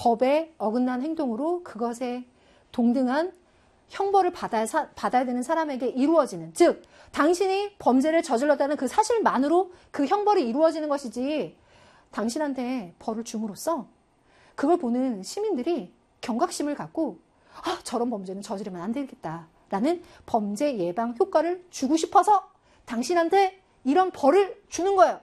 법에 어긋난 행동으로 그것에 동등한 형벌을 받아야 되는 사람에게 이루어지는, 즉 당신이 범죄를 저질렀다는 그 사실만으로 그 형벌이 이루어지는 것이지, 당신한테 벌을 줌으로써 그걸 보는 시민들이 경각심을 갖고 저런 범죄는 저지르면 안 되겠다라는 범죄 예방 효과를 주고 싶어서 당신한테 이런 벌을 주는 거예요.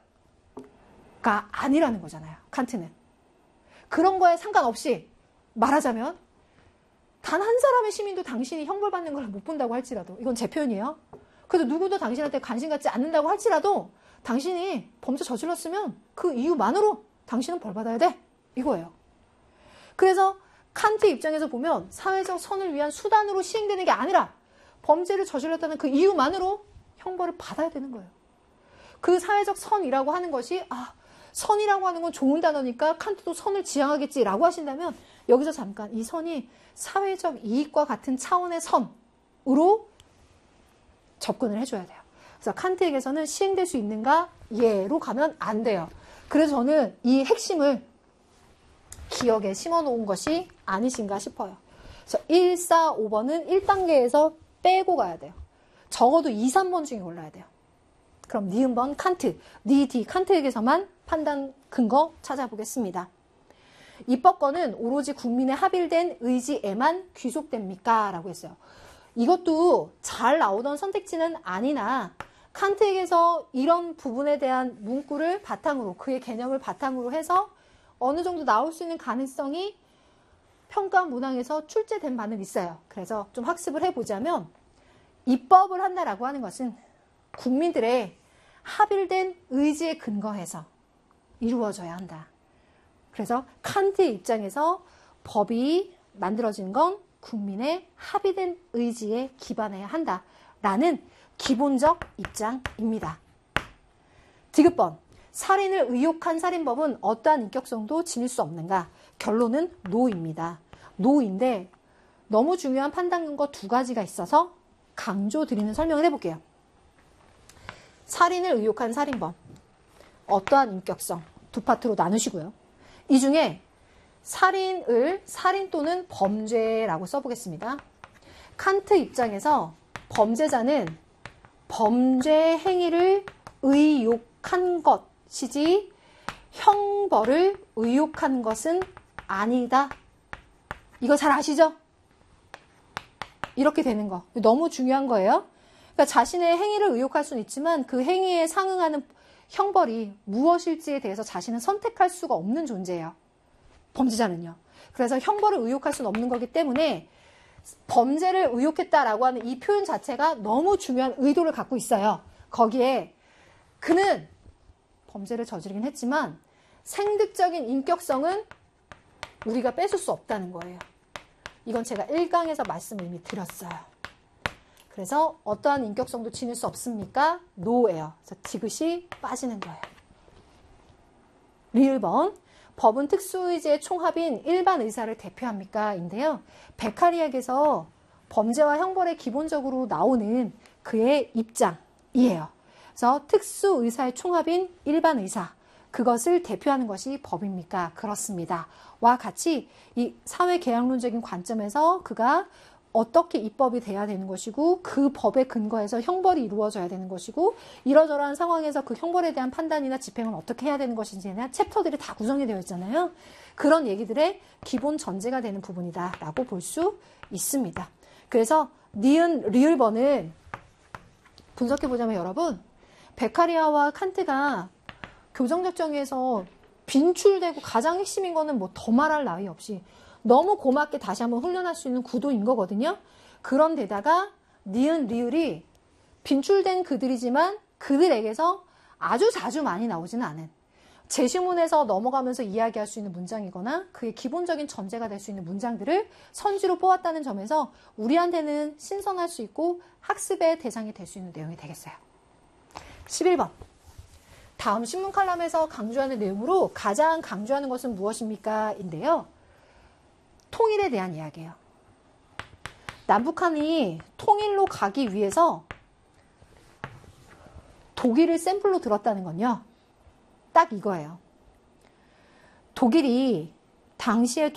가 아니라는 거잖아요. 칸트는. 그런 거에 상관없이 말하자면 단 한 사람의 시민도 당신이 형벌받는 걸 못 본다고 할지라도, 이건 제 표현이에요. 그래도 누구도 당신한테 관심 갖지 않는다고 할지라도 당신이 범죄 저질렀으면 그 이유만으로 당신은 벌받아야 돼. 이거예요. 그래서 칸트 입장에서 보면 사회적 선을 위한 수단으로 시행되는 게 아니라 범죄를 저질렀다는 그 이유만으로 형벌을 받아야 되는 거예요. 그 사회적 선이라고 하는 것이 선이라고 하는 건 좋은 단어니까 칸트도 선을 지향하겠지라고 하신다면 여기서 잠깐 이 선이 사회적 이익과 같은 차원의 선으로 접근을 해줘야 돼요. 그래서 칸트에게서는 시행될 수 있는가? 예로 가면 안 돼요. 그래서 저는 이 핵심을 기억에 심어놓은 것이 아니신가 싶어요. 그래서 1, 4, 5번은 1단계에서 빼고 가야 돼요. 적어도 2, 3번 중에 골라야 돼요. 그럼 니은번 칸트, D 칸트에게서만 판단 근거 찾아보겠습니다. 입법권은 오로지 국민의 합일된 의지에만 귀속됩니까? 라고 했어요. 이것도 잘 나오던 선택지는 아니나 칸트에게서 이런 부분에 대한 문구를 바탕으로, 그의 개념을 바탕으로 해서 어느 정도 나올 수 있는 가능성이 평가 문항에서 출제된 바는 있어요. 그래서 좀 학습을 해보자면, 입법을 한다라고 하는 것은 국민들의 합일된 의지에 근거해서 이루어져야 한다. 그래서 칸트의 입장에서 법이 만들어진 건 국민의 합의된 의지에 기반해야 한다라는 기본적 입장입니다. 디귿번, 살인을 의혹한 살인법은 어떠한 인격성도 지닐 수 없는가? 결론은 노입니다. 노인데 너무 중요한 판단 근거 두 가지가 있어서 강조드리는 설명을 해볼게요. 살인을 의혹한 살인범, 어떠한 인격성 두 파트로 나누시고요. 이 중에 살인을 살인 또는 범죄라고 써보겠습니다. 칸트 입장에서 범죄자는 범죄 행위를 의혹한 것이지 형벌을 의혹한 것은 아니다. 이거 잘 아시죠? 이렇게 되는 거. 너무 중요한 거예요. 그러니까 자신의 행위를 의혹할 수는 있지만 그 행위에 상응하는 형벌이 무엇일지에 대해서 자신은 선택할 수가 없는 존재예요. 범죄자는요. 그래서 형벌을 의혹할 수는 없는 거기 때문에 범죄를 의혹했다라고 하는 이 표현 자체가 너무 중요한 의도를 갖고 있어요. 거기에 그는 범죄를 저지르긴 했지만 생득적인 인격성은 우리가 뺏을 수 없다는 거예요. 이건 제가 1강에서 말씀을 이미 드렸어요. 그래서 어떠한 인격성도 지닐 수 없습니까? 노예요. 그래서 디귿이 빠지는 거예요. 리을번, 법은 특수의지의 총합인 일반 의사를 대표합니까? 인데요. 베카리에게서 범죄와 형벌에 기본적으로 나오는 그의 입장이에요. 그래서 특수의사의 총합인 일반 의사, 그것을 대표하는 것이 법입니까? 그렇습니다. 와 같이 이 사회계약론적인 관점에서 그가 어떻게 입법이 돼야 되는 것이고 그 법에 근거해서 형벌이 이루어져야 되는 것이고 이러저러한 상황에서 그 형벌에 대한 판단이나 집행은 어떻게 해야 되는 것인지에 대한 챕터들이 다 구성이 되어 있잖아요. 그런 얘기들의 기본 전제가 되는 부분이다 라고 볼 수 있습니다. 그래서 니은 리을번은 분석해보자면 여러분, 베카리아와 칸트가 교정적 정의에서 빈출되고 가장 핵심인 거는 뭐 더 말할 나위 없이 너무 고맙게 다시 한번 훈련할 수 있는 구도인 거거든요. 그런데다가 니은 리을이 빈출된 그들이지만 그들에게서 아주 자주 많이 나오지는 않은 제시문에서 넘어가면서 이야기할 수 있는 문장이거나 그의 기본적인 전제가 될 수 있는 문장들을 선지로 뽑았다는 점에서 우리한테는 신선할 수 있고 학습의 대상이 될 수 있는 내용이 되겠어요. 11번. 다음 신문 칼럼에서 강조하는 내용으로 가장 강조하는 것은 무엇입니까? 인데요. 통일에 대한 이야기예요. 남북한이 통일로 가기 위해서 독일을 샘플로 들었다는 건요. 딱 이거예요. 독일이 당시에